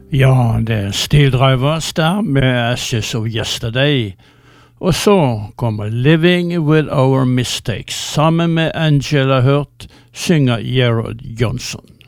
Ja, det er Steel Drivers der med Ashes of Yesterday. Og så kommer Living With Our Mistakes. Sammen med Angela Hurt synger Gerard Johnson.